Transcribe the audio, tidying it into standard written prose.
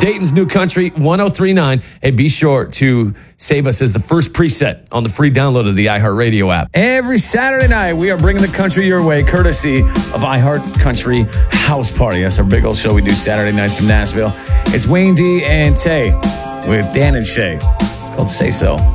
Dayton's New Country 1039. Hey, be sure to save us as the first preset on the free download of the iHeartRadio app. Every Saturday night, we are bringing the country your way, courtesy of iHeart Country House Party. That's our big old show we do Saturday nights from Nashville. It's Wayne D and Tay with Dan and Shay. It's called Say So.